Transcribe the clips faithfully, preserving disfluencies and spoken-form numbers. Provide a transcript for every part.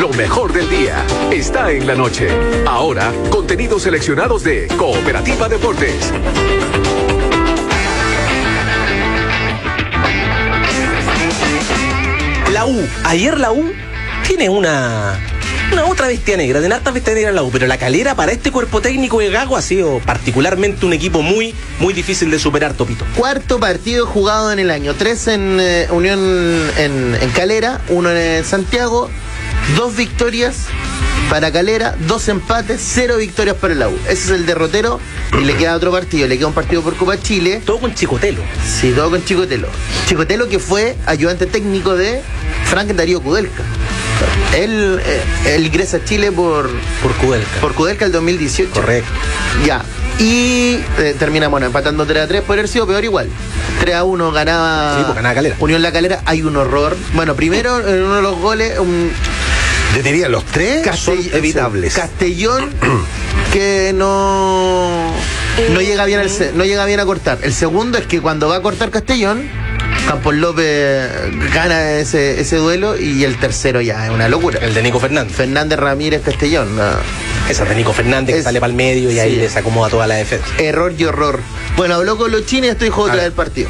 Lo mejor del día está en la noche. Ahora, contenidos seleccionados de Cooperativa Deportes. La U. Ayer la U tiene una... Una otra bestia negra, de hartas bestias negras en la U, pero la Calera para este cuerpo técnico de Gago ha sido particularmente un equipo muy, muy difícil de superar, Topito. Cuarto partido jugado en el año, tres en eh, Unión en, en Calera, uno en Santiago, dos victorias para Calera, dos empates, cero victorias para la U. Ese es el derrotero y le queda otro partido, le queda un partido por Copa Chile. Todo con Chicotelo. Sí, todo con Chicotelo. Chicotelo que fue ayudante técnico de Frank Darío Kudelka. Él, eh, él ingresa a Chile por por Kudelka. Por Kudelka el dos mil dieciocho. Correcto. Ya. Y eh, termina, bueno, empatando tres a tres. Puede haber sido peor igual. tres a uno ganaba. Sí, pues ganaba Calera. Unión La Calera. Hay un horror. Bueno, primero en uno de los goles. Un... Yo diría, los tres Castell... son evitables. Castellón que no. No llega bien al, no llega bien a cortar. El segundo es que cuando va a cortar Castellón, Campos López gana ese, ese duelo, y el tercero ya es una locura. El de Nico Fernández. Fernández Ramírez Castellón. No. Esa es de Nico Fernández, es, que sale para el medio y sí, ahí les acomoda toda la defensa. Error y horror. Bueno, habló con los chinos y estoy jugando del partido.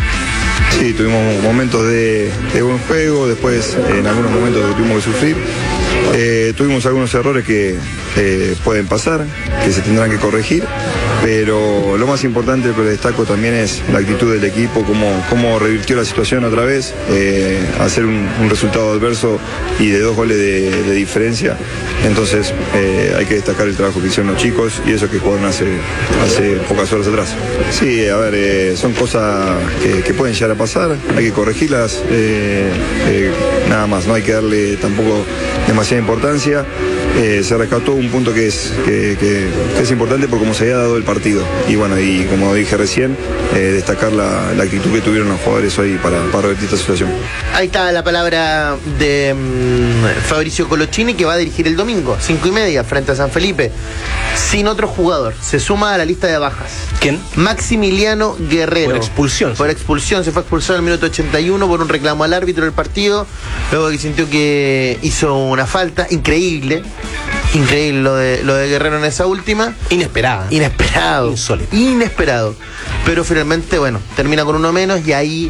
Sí, tuvimos momentos de, de buen juego, después en algunos momentos tuvimos que sufrir. Eh, tuvimos algunos errores que eh, pueden pasar, que se tendrán que corregir, pero lo más importante que destaco también es la actitud del equipo, cómo, cómo revirtió la situación otra vez, eh, hacer un, un resultado adverso y de dos goles de, de diferencia. Entonces eh, hay que destacar el trabajo que hicieron los chicos y eso que jugaron hace, hace pocas horas atrás. Sí, a ver, eh, son cosas que, que pueden llegar a pasar, hay que corregirlas, eh, eh, nada más, no hay que darle tampoco demasiada importancia. Eh, se rescató un punto que es, que, que, que es importante por cómo se había dado el partido. Y bueno, y como dije recién, eh, destacar la, la actitud que tuvieron los jugadores hoy para, para revertir esta situación. Ahí está la palabra de um, Fabricio Colochini, que va a dirigir el domingo, cinco y media, frente a San Felipe. Sin otro jugador, se suma a la lista de bajas. ¿Quién? Maximiliano Guerrero. Por expulsión. Por expulsión, se fue expulsado en el minuto ochenta y uno por un reclamo al árbitro del partido, luego que sintió que hizo una falta increíble. Increíble lo de, lo de Guerrero en esa última. Inesperada. Inesperado. Insólito. Inesperado. Pero finalmente, bueno, termina con uno menos y ahí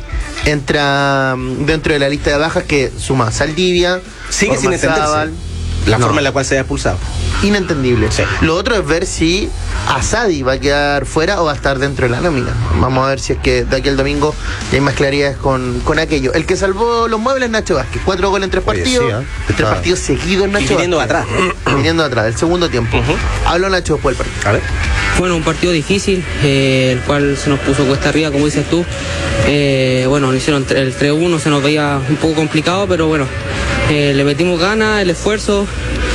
entra dentro de la lista de bajas que suma Saldivia. Sigue sin entenderse la no. forma en la cual se ha expulsado. Inentendible. Sí. Lo otro es ver si Asadi va a quedar fuera o va a estar dentro de la nómina. Vamos a ver si es que de aquí al domingo ya hay más claridades con, con aquello. El que salvó los muebles es Nacho Vázquez. Cuatro goles en tres partidos. Oye, sí, ¿eh? Tres ah. partidos seguidos Nacho y viniendo Vázquez. atrás. Viniendo atrás, el segundo tiempo. Uh-huh. Habló Nacho después del partido. A ver. Bueno, un partido difícil, eh, el cual se nos puso cuesta arriba, como dices tú. Eh, bueno, nos hicieron el tres uno, se nos veía un poco complicado, pero bueno, eh, le metimos ganas, el esfuerzo.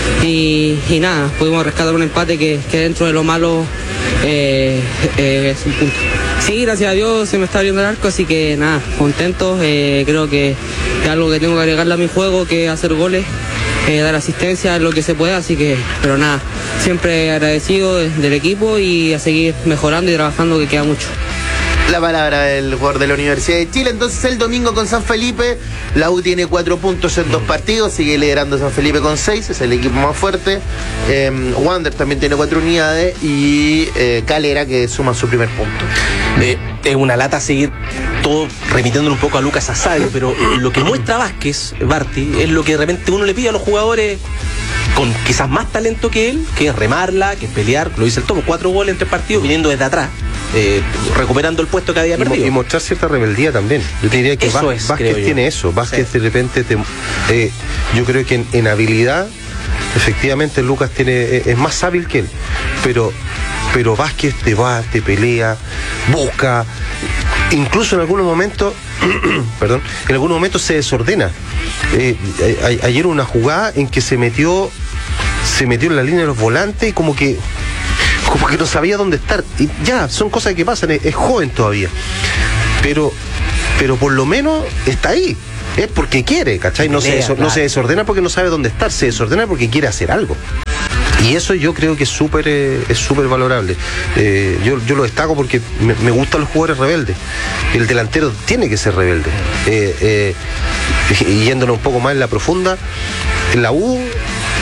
Y, y nada, pudimos rescatar un empate que, que dentro de lo malo eh, eh, es un punto. Sí, gracias a Dios se me está abriendo el arco, así que nada, contento. Eh, creo que es algo que tengo que agregarle a mi juego, que es hacer goles, eh, dar asistencia, lo que se pueda, así que, pero nada, siempre agradecido de, del equipo y a seguir mejorando y trabajando, que queda mucho. La palabra del jugador de la Universidad de Chile. Entonces el domingo con San Felipe, la U tiene cuatro puntos en dos partidos, sigue liderando San Felipe con seis, es el equipo más fuerte. eh, Wander también tiene cuatro unidades y eh, Calera, que suma su primer punto. Eh, es una lata seguir todo remitiéndole un poco a Lucas Asadi, pero lo que muestra Vázquez, Barty, es lo que de repente uno le pide a los jugadores con quizás más talento que él, que es remarla, que es pelear. Lo dice el Topo, cuatro goles en tres partidos viniendo desde atrás, eh, recuperando el puesto que había perdido. Y, y mostrar cierta rebeldía también. Yo te diría que eso Vázquez, es, Vázquez tiene yo. eso. Vázquez sí. de repente, te, eh, yo creo que en, en habilidad, efectivamente Lucas tiene es, es más hábil que él, pero pero Vázquez te va, te pelea, busca, incluso en algunos momentos perdón, en algunos momentos se desordena. Eh, a, a, ayer una jugada en que se metió se metió en la línea de los volantes y como que como que no sabía dónde estar. Y ya, son cosas que pasan, es, es joven todavía. Pero, pero por lo menos está ahí. Es porque quiere, ¿cachai? No, se, no se desordena porque no sabe dónde estar, se desordena porque quiere hacer algo. Y eso yo creo que es súper eh, es súper valorable. Eh, yo, yo lo destaco porque me, me gustan los jugadores rebeldes. El delantero tiene que ser rebelde. Eh, eh, yéndonos un poco más en la profunda, en la U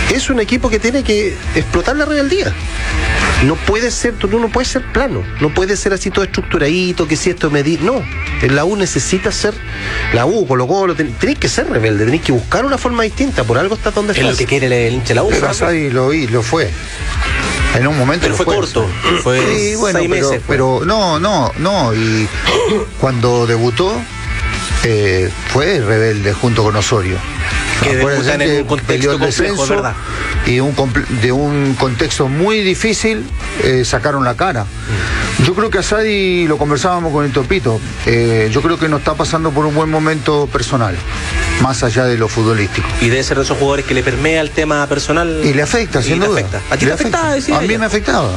es un equipo que tiene que explotar la rebeldía. No puede ser, tú no puedes ser plano, no puede ser así todo estructuradito, que si esto medir, no. La U necesita ser, la U, Colo Colo, ten, tenéis que ser rebelde, tenéis que buscar una forma distinta, por algo está donde Es estás. lo que quiere el hincha de la U. Pero Asadi lo, y lo fue. En un momento Pero lo fue corto, fue Sí, bueno, seis pero, meses. fue. pero no, no, no. Y cuando debutó, eh, fue rebelde junto con Osorio. Que Acuérdense debutan en que un contexto peleó el complejo, descenso, es verdad. y un comple- de un contexto muy difícil eh, sacaron la cara. Yo creo que Asadi, lo conversábamos con el Topito, eh, yo creo que no está pasando por un buen momento personal, más allá de lo futbolístico. Y debe ser de esos jugadores que le permea el tema personal. Y le afecta, Y sin te duda. afecta. ¿A ti Le te afectaba? Decía A mí ella. me afectaba.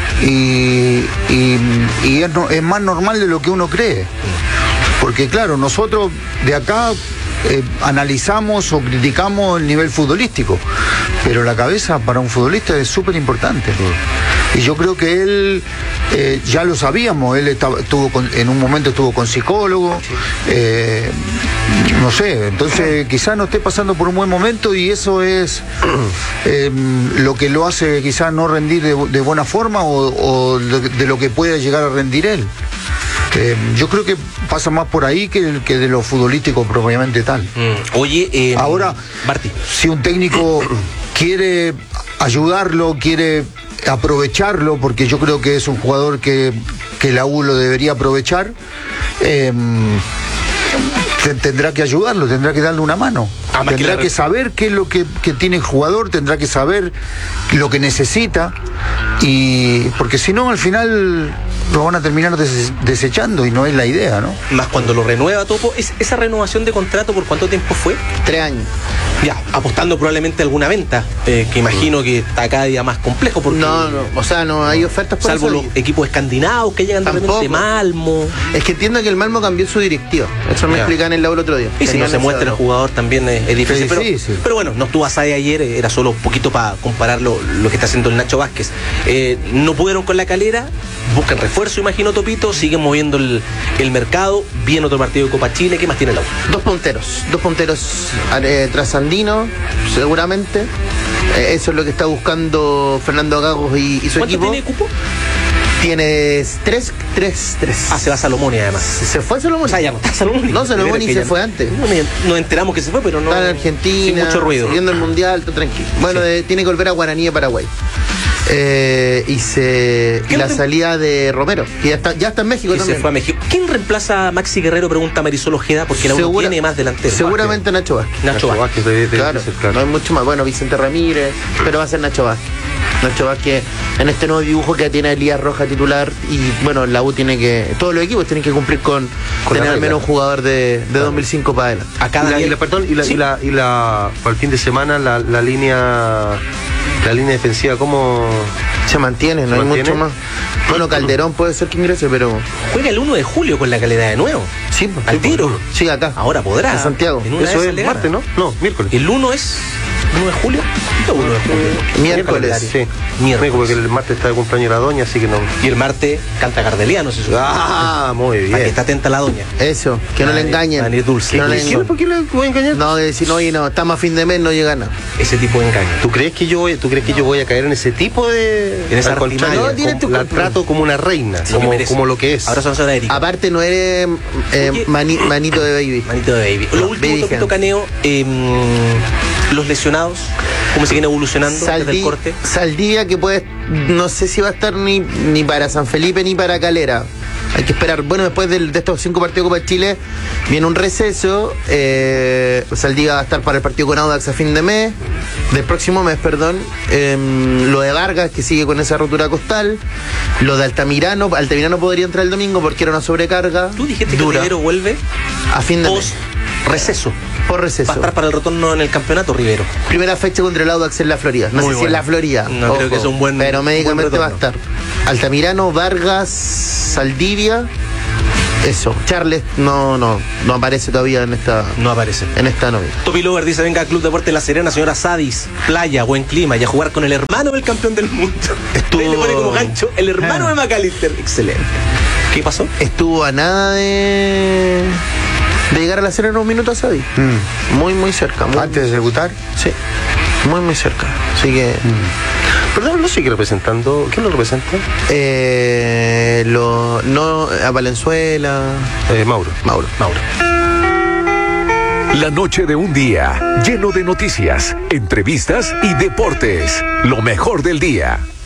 Y, y, y es, no- es más normal de lo que uno cree. Porque claro, nosotros de acá eh, analizamos o criticamos el nivel futbolístico, pero la cabeza para un futbolista es súper importante. Y yo creo que él, eh, ya lo sabíamos, él estaba, estuvo con- en un momento estuvo con psicólogo, eh, no sé, entonces quizás no esté pasando por un buen momento y eso es eh, lo que lo hace quizás no rendir de, de buena forma o, o de, de lo que puede llegar a rendir él. Eh, yo creo que pasa más por ahí que, que de lo futbolístico propiamente tal. Mm. Oye, eh, Ahora, Barty. si un técnico quiere ayudarlo, quiere aprovecharlo, porque yo creo que es un jugador que, que la U lo debería aprovechar, eh, te- tendrá que ayudarlo, tendrá que darle una mano. Ah, más que tendrá la- que saber qué es lo que, que tiene el jugador, tendrá que saber lo que necesita, y porque si no, al final lo van a terminar des- desechando y no es la idea, ¿no? Más cuando lo renueva Topo, ¿es- esa renovación de contrato por cuánto tiempo fue? Tres años. Ya, apostando probablemente a alguna venta, eh, que imagino que está cada día más complejo porque No, no, o sea, no hay ofertas por salvo eso. los equipos escandinavos que llegan de Tampoco. repente, Malmo. Es que entiendo que el Malmo cambió su directiva. Eso me Ya. explicaban en el aula el otro día. Y si no Tenían se ese muestra el dato. jugador también es, es difícil. Es pero, difícil. pero bueno, no estuvo Asadi ayer, era solo un poquito para comparar lo, lo que está haciendo el Nacho Vázquez. Eh, no pudieron con la Calera, buscan refuerzo, imagino Topito, siguen moviendo el, el mercado, viene otro partido de Copa Chile, ¿qué más tiene la U? Dos punteros, dos punteros eh, trasandinos, seguramente. Eh, eso es lo que está buscando Fernando Gagos y, y su ¿Cuánto equipo. tiene cupo? Tienes tres, tres, tres. Ah, se va Salomón además. ¿Se fue Salomón? O sea, ya no está Salomón. No, Salomón Pero es que se ya fue no- antes. No, nos enteramos que se fue, pero no. Está en Argentina, Sin mucho ruido. siguiendo el mundial, todo tranquilo. Bueno, Sí. de- tiene que volver a Guaraní de Paraguay. Eh, y se ¿Qué y la rem- salida de Romero, que ya está, ya está en México Que se también. fue a México. ¿Quién reemplaza a Maxi Guerrero? Pregunta Marisol Ojeda, porque la U no Segura- tiene más delantero. Seguramente Nacho Vázquez. Nacho Vázquez. Vázquez debe- debe Claro, ser, claro. no hay mucho más. Bueno, Vicente Ramírez, pero va a ser Nacho Vázquez. Nacho Vázquez en este nuevo dibujo que tiene a Elías Roja titular y bueno, la U tiene que, todos los equipos tienen que cumplir con, Con tener la al regla. menos un jugador de, de dos mil cinco para adelante. Acá Y la, y Daniel- la- perdón, y la, Sí. y la, y la- para el fin de semana la, la línea la línea defensiva, ¿cómo? Se mantiene, no ¿Se hay mantiene? mucho más. Bueno, Calderón puede ser que ingrese, pero Juega el uno de julio con la Calera de nuevo. sí, pues, Al sí, pues. tiro. Sí, acá. Ahora podrá. En Santiago. En una Eso de esas es le gana. martes, ¿no? No, miércoles. El uno es uno de julio. ¿Qué uno de julio? Miércoles. Sí, Miércoles. porque el martes está de cumpleaños la doña, así que no. Y el martes canta Gardeliano, se supone. Ah, muy Para que bien. esté atenta la doña. Eso, que no le Dale, engañen. dale, dulce. Que no le Dulce. engañen. ¿Por qué le voy a engañar? No, de decir, no, oye, no, estamos a fin de mes, no llega nada. Ese tipo de engaño. ¿Tú crees que yo voy, tú crees que yo voy a caer en ese tipo de En esa al contrario, artimaña? No, tiene como- tu la control. trato como una reina, Sí, como, que merece. como lo que es. Ahora son zona Erika. Aparte no eres eh, Oye. mani- manito de baby. Manito de baby. Lo No, último, baby Topito hand. Caneo, eh, los lesionados, cómo siguen evolucionando desde el Saldi- corte. Saldivia que puede, no sé si va a estar ni, ni para San Felipe ni para Calera. Hay que esperar. Bueno, después del- de, estos cinco partidos de Copa Chile viene un receso. Eh, Saldivia va a estar para el partido con Audax a fin de mes, del próximo mes, perdón. Eh, lo de Vargas, que sigue con esa rotura costal. Lo de Altamirano. Altamirano podría entrar el domingo porque era una sobrecarga. Tú dijiste que dura, Rivero vuelve a fin de post mes. receso. Por Va a receso. estar para el retorno en el campeonato, Rivero. Primera fecha contra el Audax en la Florida. No Muy sé si bueno. en la Florida. No, creo que es un buen- Pero un médicamente buen va a estar. Altamirano, Vargas, Saldivia. Eso. Charles no, no, no aparece todavía en esta, No aparece. en esta nómina. Topi Lover dice, venga, Club Deporte La Serena, señora Sadis, playa, buen clima, y a jugar con el hermano del campeón del mundo. Estuvo- Ahí le pone como gancho, el hermano de McAllister. Excelente. ¿Qué pasó? Estuvo a nada de, de llegar a la Serena en un minuto a Sadi. Mm. Muy, muy cerca. muy- Antes de debutar, Sí. Muy, muy cerca. Así que. Perdón, ¿lo sigue representando? ¿Quién lo representa? Eh, lo, no, a Valenzuela. Eh, Mauro. Mauro. Mauro. La noche de un día lleno de noticias, entrevistas y deportes. Lo mejor del día.